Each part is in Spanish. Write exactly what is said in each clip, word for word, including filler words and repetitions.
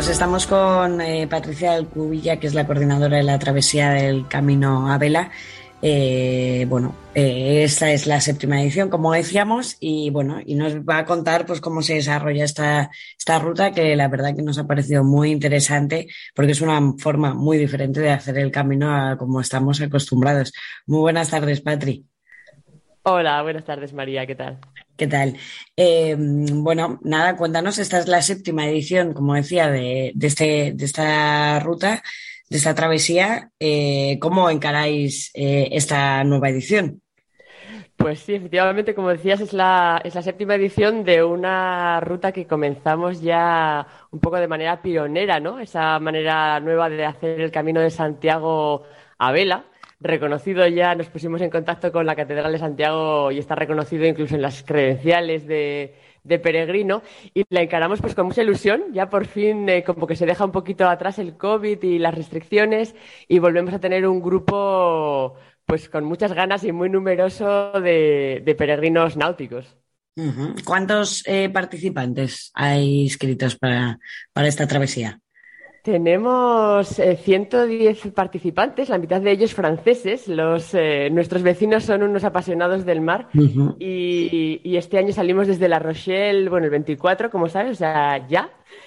pues estamos con eh, Patricia Alcubilla, que es la coordinadora de la travesía del Camino a Vela. Eh, bueno, eh, esta es la séptima edición, como decíamos, y bueno, y nos va a contar pues cómo se desarrolla esta, esta ruta, que la verdad que nos ha parecido muy interesante, porque es una forma muy diferente de hacer el camino a como estamos acostumbrados. Muy buenas tardes, Patri. Hola, buenas tardes, María, ¿qué tal? ¿Qué tal? Eh, bueno, nada, cuéntanos, esta es la séptima edición, como decía, de, de, este, de esta ruta, de esta travesía. Eh, ¿cómo encaráis eh, esta nueva edición? Pues sí, efectivamente, como decías, es la, es la séptima edición de una ruta que comenzamos ya un poco de manera pionera, ¿no? Esa manera nueva de hacer el Camino de Santiago a vela. Reconocido ya, nos pusimos en contacto con la Catedral de Santiago y está reconocido incluso en las credenciales de, de peregrino. Y la encaramos pues con mucha ilusión. Ya por fin, eh, como que se deja un poquito atrás el COVID y las restricciones y volvemos a tener un grupo pues con muchas ganas y muy numeroso de, de peregrinos náuticos. Ujú. ¿Cuántos eh, participantes hay inscritos para, para esta travesía? Tenemos eh, ciento diez participantes, la mitad de ellos franceses. Los, eh, nuestros vecinos son unos apasionados del mar Ujú. y, y este año salimos desde La Rochelle, bueno, el veinticuatro, como sabes, o sea, ya.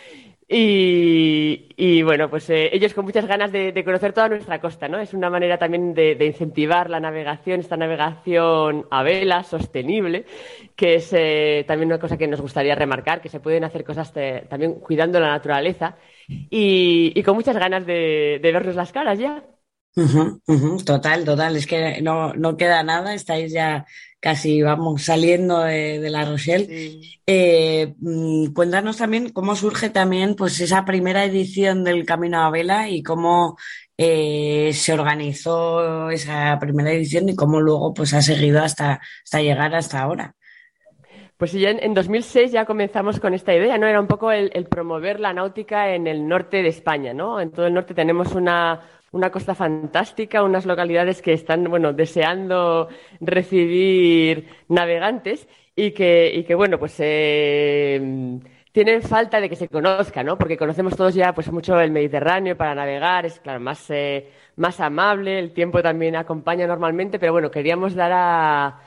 Y, y, bueno, pues eh, ellos con muchas ganas de, de conocer toda nuestra costa, ¿no? Es una manera también de, de incentivar la navegación, esta navegación a vela, sostenible, que es eh, también una cosa que nos gustaría remarcar, que se pueden hacer cosas de- también cuidando la naturaleza y, y con muchas ganas de, de vernos las caras ya. Ujú, ujú. Total, total, es que no, no queda nada, estáis ya casi, vamos, saliendo de, de La Rochelle. Sí. Eh, mm, cuéntanos también cómo surge también pues esa primera edición del Camino a Vela y cómo eh, se organizó esa primera edición y cómo luego pues ha seguido hasta, hasta llegar hasta ahora. Pues sí, ya en, en dos mil seis ya comenzamos con esta idea, ¿no? Era un poco el, el promover la náutica en el norte de España, ¿no? En todo el norte tenemos una, una costa fantástica, unas localidades que están, bueno, deseando recibir navegantes y que, y que bueno, pues eh, tienen falta de que se conozca, ¿no? Porque conocemos todos ya, pues mucho el Mediterráneo para navegar, es claro, más, eh, más amable, el tiempo también acompaña normalmente, pero bueno, queríamos dar a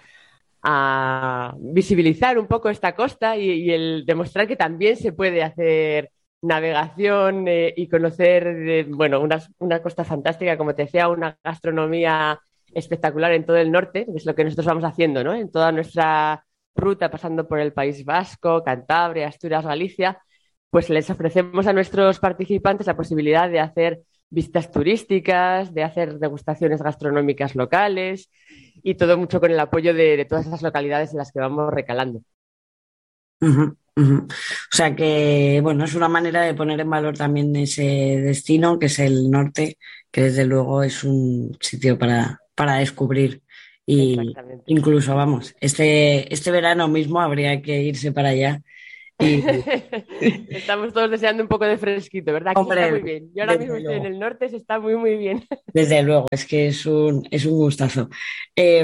a visibilizar un poco esta costa y, y el demostrar que también se puede hacer navegación eh, y conocer, eh, bueno, una, una costa fantástica, como te decía, una gastronomía espectacular en todo el norte, que es lo que nosotros vamos haciendo, ¿no? En toda nuestra ruta, pasando por el País Vasco, Cantabria, Asturias, Galicia, pues les ofrecemos a nuestros participantes la posibilidad de hacer visitas turísticas, de hacer degustaciones gastronómicas locales y todo mucho con el apoyo de, de todas esas localidades en las que vamos recalando. Ujú, ujú. O sea que, bueno, es una manera de poner en valor también ese destino, que es el norte, que desde luego es un sitio para, para descubrir. Y Exactamente. incluso, vamos, este, este verano mismo habría que irse para allá. Y, Estamos todos deseando un poco de fresquito, ¿verdad? Aquí se está hombre, muy bien. Yo ahora mismo desde estoy en luego. el norte, se está muy, muy bien. Desde luego, es que es un, es un gustazo. Eh,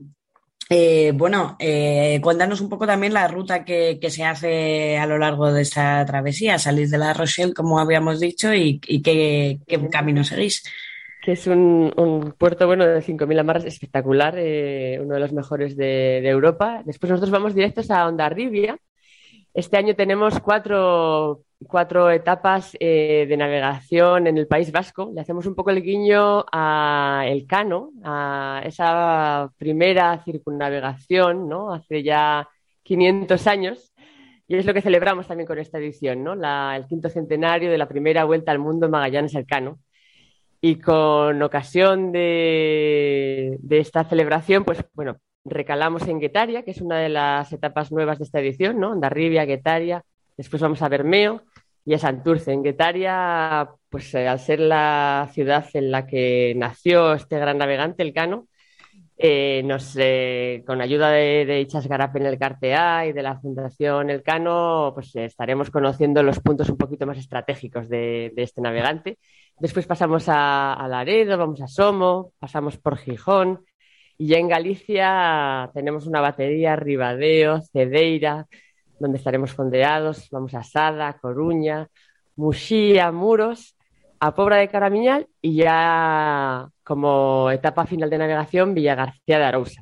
eh, bueno, eh, cuéntanos un poco también la ruta que, que se hace a lo largo de esta travesía. Salís de La Rochelle, como habíamos dicho, y, y qué, qué camino seguís. Que es un, un puerto bueno de cinco mil amarras espectacular, eh, uno de los mejores de, de Europa. Después nosotros vamos directos a Hondarribia. Este año tenemos cuatro, cuatro etapas eh, de navegación en el País Vasco. Le hacemos un poco el guiño a Elcano, a esa primera circunnavegación, ¿no? Hace ya quinientos años. Y es lo que celebramos también con esta edición, ¿no? La- el quinto centenario de la primera vuelta al mundo Magallanes Elcano. Y con ocasión de, de esta celebración, pues bueno, recalamos en Guetaria, que es una de las etapas nuevas de esta edición, ¿no? Ondarribia, Guetaria, después vamos a Bermeo y a Santurce. En Guetaria, pues eh, al ser la ciudad en la que nació este gran navegante, el Cano, eh, nos, eh, con ayuda de, de Ichas Garapen el Cartea y de la Fundación Elcano, pues eh, estaremos conociendo los puntos un poquito más estratégicos de, de este navegante. Después pasamos a, a Laredo, vamos a Somo, pasamos por Gijón y ya en Galicia tenemos una batería, Ribadeo, Cedeira, donde estaremos fondeados, vamos a Sada, Coruña, Muxía, Muros, a Pobra de Caramiñal y ya como etapa final de navegación Villagarcía de Arousa.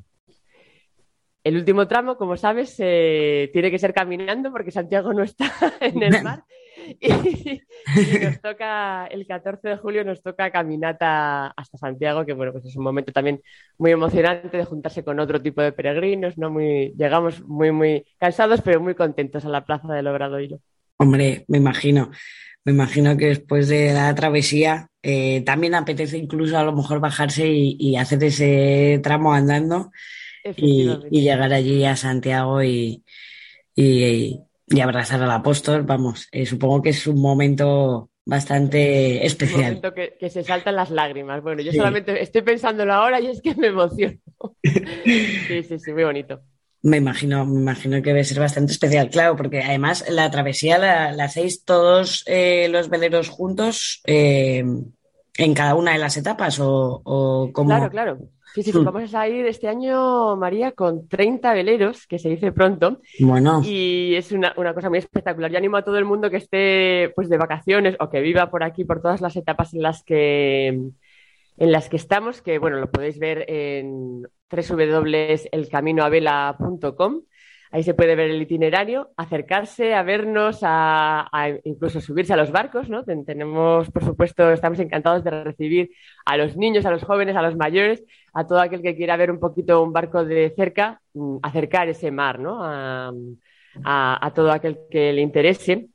El último tramo, como sabes, eh, tiene que ser caminando porque Santiago no está en el mar y, y nos toca, el catorce de julio nos toca caminata hasta Santiago, que bueno, pues es un momento también muy emocionante de juntarse con otro tipo de peregrinos, ¿no? Muy, llegamos muy, muy cansados, pero muy contentos a la Plaza del Obradoiro. Hombre, me imagino, me imagino que después de la travesía eh, también apetece incluso a lo mejor bajarse y, y hacer ese tramo andando y, y Efectivamente. llegar allí a Santiago y, y, y abrazar al apóstol. Vamos, eh, supongo que es un momento bastante Un especial. momento que, que se saltan las lágrimas. Bueno, yo Sí. solamente estoy pensándolo ahora y es que me emociono. Sí, sí, sí, muy bonito. Me imagino, me imagino que debe ser bastante especial, claro, porque además la travesía la, la hacéis todos eh, los veleros juntos eh, en cada una de las etapas o, o Claro, como... claro. Sí, sí, sí, Hmm. vamos a ir este año, María, con treinta veleros, que se dice pronto, Bueno, y es una, una cosa muy espectacular. Yo animo a todo el mundo que esté pues de vacaciones o que viva por aquí, por todas las etapas en las que, en las que estamos, que bueno, lo podéis ver en doble u doble u doble u punto el camino a vela punto com. Ahí se puede ver el itinerario, acercarse a vernos, a, a incluso subirse a los barcos, ¿no? Ten- tenemos, por supuesto, estamos encantados de recibir a los niños, a los jóvenes, a los mayores, a todo aquel que quiera ver un poquito un barco de cerca, mm, acercar ese mar, ¿no? A, a- a todo aquel que le interese.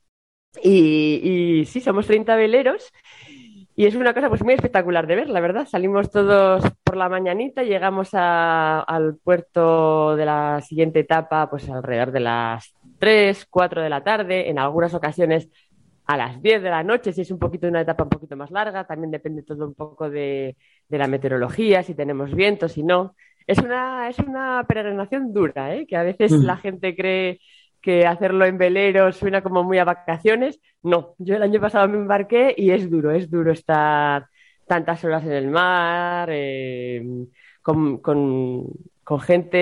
Y, y sí, somos treinta veleros y es una cosa pues muy espectacular de ver, la verdad. Salimos todos por la mañanita, llegamos a- al puerto de la siguiente etapa pues alrededor de las tres cuatro de la tarde, en algunas ocasiones a las diez de la noche, si es un poquito una etapa un poquito más larga, también depende todo un poco de, de la meteorología, si tenemos viento, si no. Es una, es una peregrinación dura, ¿eh? Que a veces la mm, gente cree que hacerlo en velero suena como muy a vacaciones. No, yo el año pasado me embarqué y es duro, es duro estar tantas horas en el mar, eh, con, con, con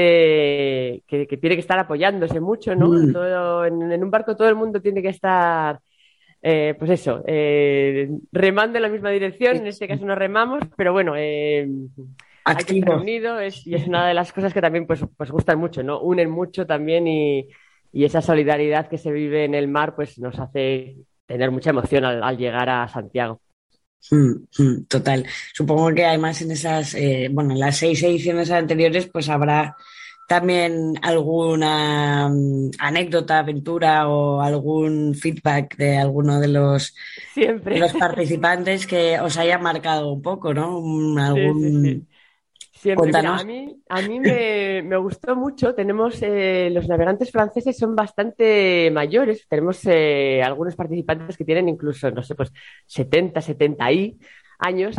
gente que, que tiene que estar apoyándose mucho, ¿no? En, mm, todo, en, en un barco todo el mundo tiene que estar eh, pues eso, eh, remando en la misma dirección, en este caso no remamos, pero bueno, eh, hay que estar activo. unidos es, y es una de las cosas que también pues, pues gustan mucho, ¿no? Unen mucho también y, y esa solidaridad que se vive en el mar pues nos hace tener mucha emoción al, al llegar a Santiago. Mm, mm, total. Supongo que además en esas, eh, bueno, en las seis ediciones anteriores, pues habrá también alguna mm, anécdota, aventura o algún feedback de alguno de los, de Siempre. los participantes que os haya marcado un poco, ¿no? Un- Sí, sí, sí. algún, Siempre, mira, a cuéntanos. mí, a mí me, me gustó mucho. Tenemos, eh, los navegantes franceses son bastante mayores. Tenemos eh, algunos participantes que tienen incluso, no sé, pues setenta setenta y años.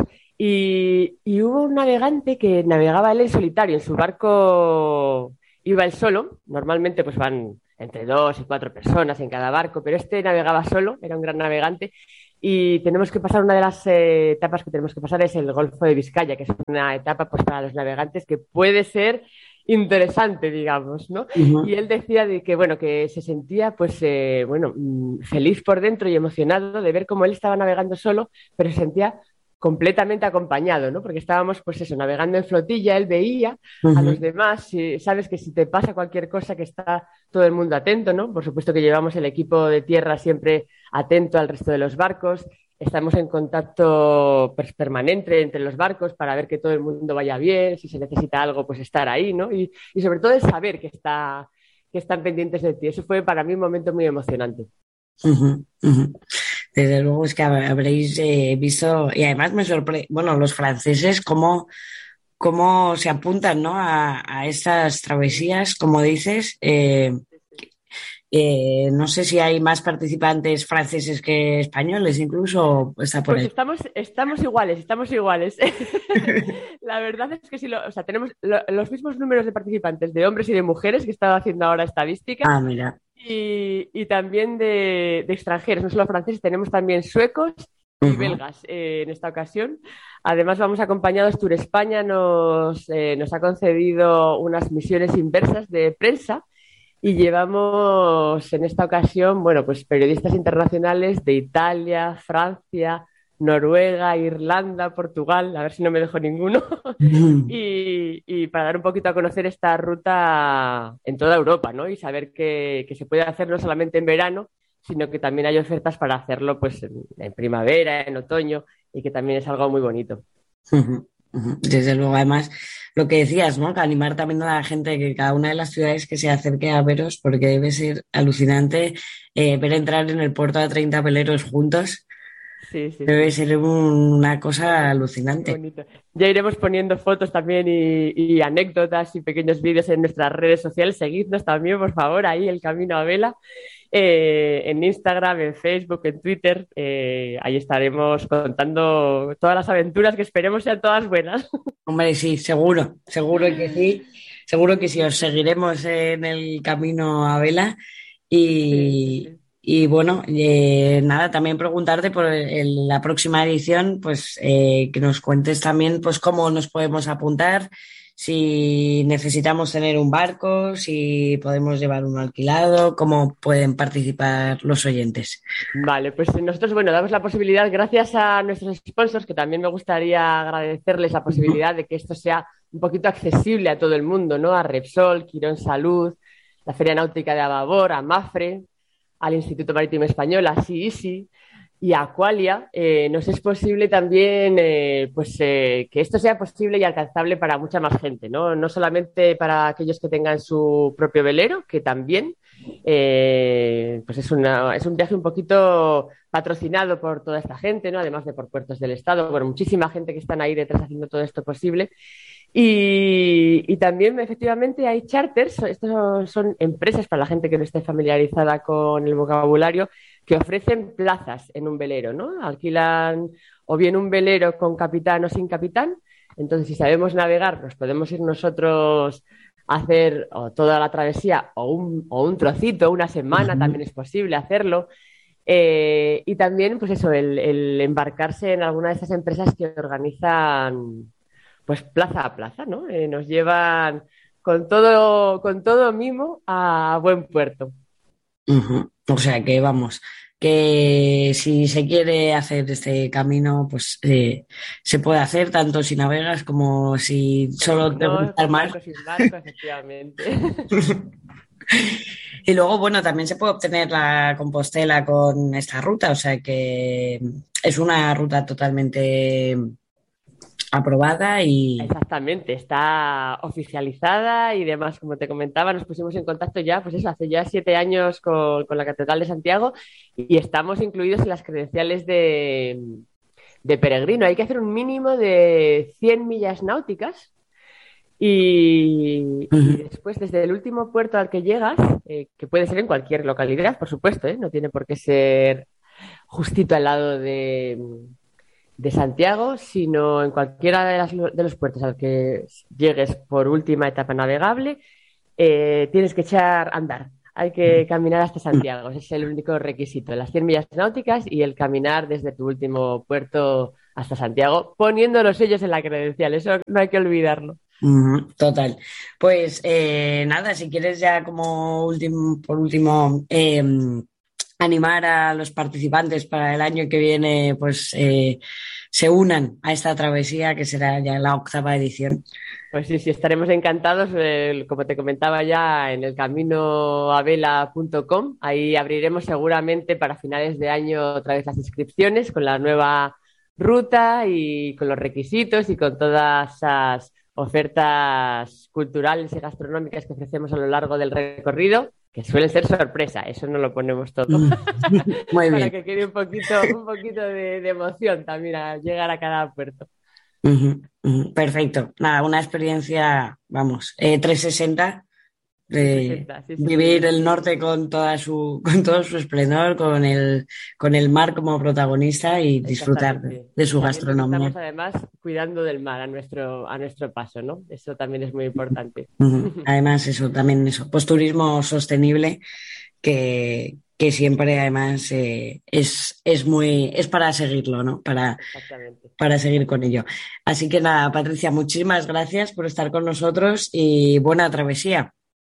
Y, y hubo un navegante que navegaba él en solitario, en su barco iba él solo. Normalmente pues van entre dos y cuatro personas en cada barco, pero este navegaba solo, era un gran navegante y tenemos que pasar una de las eh, etapas que tenemos que pasar es el Golfo de Vizcaya, que es una etapa pues para los navegantes que puede ser interesante, digamos, ¿no? Y Ujú. él decía de que, bueno, que se sentía, pues, eh, bueno, mm, feliz por dentro y emocionado de ver cómo él estaba navegando solo, pero se sentía completamente acompañado, ¿no? Porque estábamos, pues eso, navegando en flotilla, él veía a los Ujú. demás, si, sabes que si te pasa cualquier cosa que está todo el mundo atento, ¿no? Por supuesto que llevamos el equipo de tierra siempre atento al resto de los barcos. Estamos en contacto pues, permanente entre los barcos para ver que todo el mundo vaya bien, si se necesita algo, pues estar ahí, ¿no? Y, y sobre todo el saber que, está, que están pendientes de ti. Eso fue para mí un momento muy emocionante. Ujú, ujú. Desde luego es que hab- habréis eh, visto, y además me sorprende, bueno, los franceses cómo, cómo se apuntan, ¿no? a, a estas travesías, como dices. Eh, eh, no sé si hay más participantes franceses que españoles, incluso o está por Pues ahí. estamos, estamos iguales, estamos iguales. La verdad es que sí, lo, o sea, tenemos lo, los mismos números de participantes de hombres y de mujeres que estaba haciendo ahora estadística Ah, mira. y, y también de, de, extranjeros, no solo franceses, tenemos también suecos y Ujú, belgas eh, en esta ocasión. Además, vamos acompañados, Tour España nos, eh, nos ha concedido unas misiones inversas de prensa y llevamos en esta ocasión, bueno, pues periodistas internacionales de Italia, Francia, Noruega, Irlanda, Portugal, a ver si no me dejo ninguno, y, y para dar un poquito a conocer esta ruta en toda Europa, ¿no? Y saber que, que se puede hacer no solamente en verano, sino que también hay ofertas para hacerlo pues en, en primavera, en otoño, y que también es algo muy bonito. Ujú, ujú. Desde luego, además, lo que decías, ¿no? Que animar también a la gente que cada una de las ciudades que se acerque a veros, porque debe ser alucinante eh, ver entrar en el puerto a treinta veleros juntos. Sí, sí, Debe sí. ser un- una cosa Qué alucinante. bonito. Ya iremos poniendo fotos también y, y anécdotas y pequeños vídeos en nuestras redes sociales. Seguidnos también, por favor, ahí el Camino a Vela, eh, en Instagram, en Facebook, en Twitter. Eh, ahí estaremos contando todas las aventuras que esperemos sean todas buenas. Hombre, sí, seguro, seguro que sí. Seguro que sí, os seguiremos en el camino a vela. Sí, sí, Y, sí. y bueno, eh, nada, también preguntarte por el- la próxima edición, pues eh, que nos cuentes también pues cómo nos podemos apuntar, si necesitamos tener un barco, si podemos llevar uno alquilado, cómo pueden participar los oyentes. Vale, pues nosotros, bueno, damos la posibilidad, gracias a nuestros sponsors, que también me gustaría agradecerles la Ujú, posibilidad de que esto sea un poquito accesible a todo el mundo, ¿no? A Repsol, Quirón Salud, la Feria Náutica de Ababor, a Mafre, al Instituto Marítimo Español, a SIISI y a Aqualia. Eh, nos es posible también eh, pues, eh, que esto sea posible y alcanzable para mucha más gente, ¿no? No solamente para aquellos que tengan su propio velero, que también eh, pues es, una, es un viaje un poquito patrocinado por toda esta gente, ¿no? Además de por puertos del Estado, por muchísima gente que están ahí detrás haciendo todo esto posible. Y, y también, efectivamente, hay charters, estos son empresas para la gente que no esté familiarizada con el vocabulario, que ofrecen plazas en un velero, ¿no? Alquilan o bien un velero con capitán o sin capitán. Entonces, si sabemos navegar, nos podemos ir nosotros a hacer o toda la travesía o un, o un trocito, una semana, ujú, también es posible hacerlo. Eh, y también, pues eso, el, el embarcarse en alguna de esas empresas que organizan pues plaza a plaza, ¿no? Eh, nos llevan con todo, con todo mimo a buen puerto. ujú. O sea que vamos, que si se quiere hacer este camino, pues eh, se puede hacer tanto si navegas como si Como solo si te no, gusta el con mar. barco, sin barco, efectivamente. Y luego, bueno, también se puede obtener la Compostela con esta ruta, o sea que es una ruta totalmente aprobada y... Exactamente, está oficializada y demás. Como te comentaba, nos pusimos en contacto ya, pues eso, hace ya siete años con, con la Catedral de Santiago y estamos incluidos en las credenciales de, de peregrino. Hay que hacer un mínimo de cien millas náuticas. Y, y Ujú, después, desde el último puerto al que llegas, eh, que puede ser en cualquier localidad, por supuesto, ¿eh? No tiene por qué ser justito al lado de, de Santiago, sino en cualquiera de, las- de los puertos al que llegues por última etapa navegable, eh, tienes que echar andar. Hay que caminar hasta Santiago, ese es el único requisito, las cien millas náuticas y el caminar desde tu último puerto hasta Santiago, poniendo los sellos en la credencial, eso no hay que olvidarlo. ujú, total. Pues eh, nada, si quieres ya como último, por último, eh, animar a los participantes para el año que viene, pues eh, se unan a esta travesía que será ya la octava edición. Pues sí, sí, estaremos encantados, eh, como te comentaba ya, en el camino a vela punto com. Ahí abriremos seguramente para finales de año otra vez las inscripciones con la nueva ruta y con los requisitos y con todas esas ofertas culturales y gastronómicas que ofrecemos a lo largo del recorrido, que suelen ser sorpresa, eso no lo ponemos todo, Mm, muy para bien. que quede un poquito, un poquito de, de emoción también al llegar a cada puerto. Ujú, ujú, perfecto. Nada, una experiencia, vamos, eh, trescientos sesenta de trescientos sesenta, sí, sí, sí. vivir el norte con toda su, con todo su esplendor, con el, con el mar como protagonista y disfrutar de, Exactamente. de Y su sabiendo que gastronomía. estamos además cuidando del mar a nuestro, a nuestro paso, ¿no? Eso también es muy importante. Ujú. Además, eso, también eso, pues turismo sostenible que, que siempre además eh, es, es muy, es para seguirlo, ¿no? Para, Exactamente. para seguir con ello. Así que nada, Patricia, muchísimas gracias por estar con nosotros y buena travesía.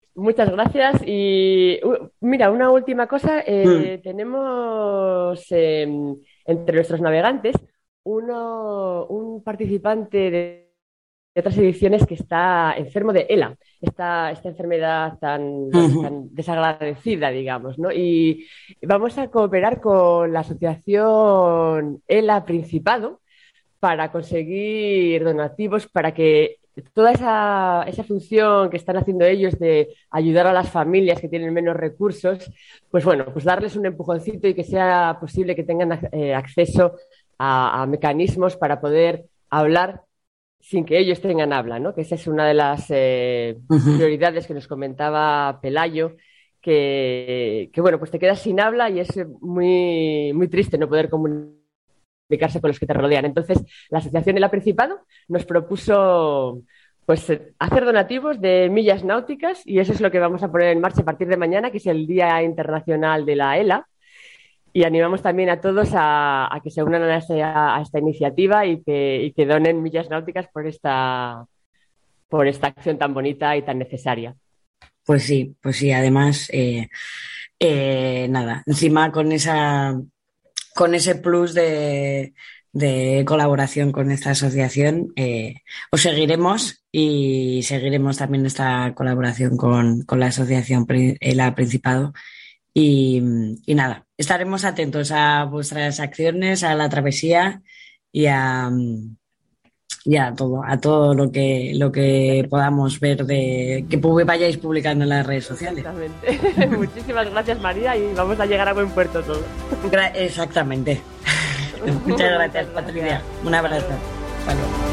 Muchas gracias. Y uh, mira, una última cosa. Mm, Eh, tenemos eh, entre nuestros navegantes uno, un participante de, de otras ediciones que está enfermo de ELA, esta, esta enfermedad tan, bueno, ujú. tan desagradecida, digamos, ¿no? Y vamos a cooperar con la asociación ELA Principado para conseguir donativos para que toda esa, esa función que están haciendo ellos de ayudar a las familias que tienen menos recursos, pues bueno, pues darles un empujoncito y que sea posible que tengan eh, acceso a, a mecanismos para poder hablar sin que ellos tengan habla, ¿no? Que esa es una de las eh, Ujú. prioridades que nos comentaba Pelayo, que, que, bueno, pues te quedas sin habla y es muy, muy triste no poder comunicarse con los que te rodean. Entonces, la Asociación El Principado nos propuso pues hacer donativos de millas náuticas y eso es lo que vamos a poner en marcha a partir de mañana, que es el Día Internacional de la ELA. Y animamos también a todos a, a que se unan a, ese, a, esta iniciativa y que, y que donen millas náuticas por esta, por esta acción tan bonita y tan necesaria. Pues sí, pues sí, además, eh, eh, nada, encima con esa, con ese plus de, de colaboración con esta asociación, eh, os seguiremos y seguiremos también esta colaboración con, con la asociación Pri- El Principado. Y, y nada, estaremos atentos a vuestras acciones, a la travesía y a, y a todo, a todo lo que, lo que podamos ver de que pu- vayáis publicando en las redes sociales. Exactamente. Muchísimas gracias, María, y vamos a llegar a buen puerto todos. Gra- exactamente. Muchas gracias, Muchas Patricia. gracias. Un Hasta abrazo. luego. Hasta luego.